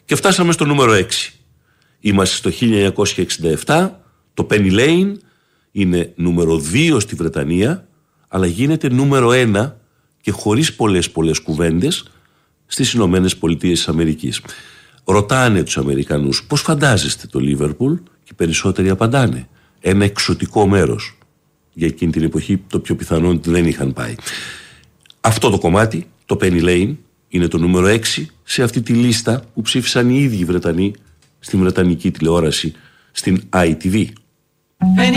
Και φτάσαμε στο νούμερο 6. Είμαστε στο 1967, το Penny Lane είναι νούμερο 2 στη Βρετανία, αλλά γίνεται νούμερο 1 και χωρίς πολλές κουβέντες στις Ηνωμένες Πολιτείες της Αμερικής. Ρωτάνε τους Αμερικανούς πώς φαντάζεστε το Λίβερπουλ και οι περισσότεροι απαντάνε ένα εξωτικό μέρος. Για εκείνη την εποχή το πιο πιθανό ότι δεν είχαν πάει. Αυτό το κομμάτι, το Penny Lane, είναι το νούμερο 6 σε αυτή τη λίστα που ψήφισαν οι ίδιοι Βρετανοί στην Βρετανική τηλεόραση, στην ITV.